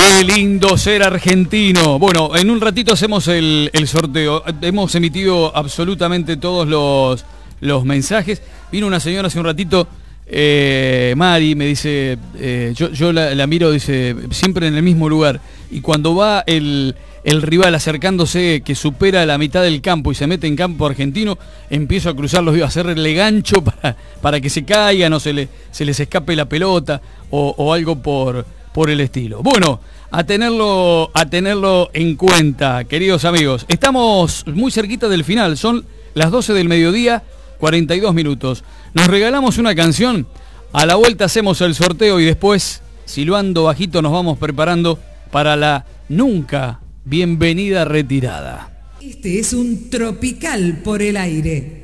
Qué lindo ser argentino. Bueno, en un ratito hacemos el sorteo. Hemos emitido absolutamente todos los mensajes. Vino una señora hace un ratito, Mari, me dice, yo la miro, dice, siempre en el mismo lugar. Y cuando va el rival acercándose, que supera la mitad del campo y se mete en campo argentino, empiezo a cruzarlos, a hacerle gancho para que se caigan o se les escape la pelota o algo por el estilo. Bueno, a tenerlo en cuenta, queridos amigos. Estamos muy cerquita del final, son las 12 del mediodía, 42 minutos. Nos regalamos una canción, a la vuelta hacemos el sorteo y después, silbando bajito, nos vamos preparando para la nunca bienvenida retirada. Este es un Tropical por el aire.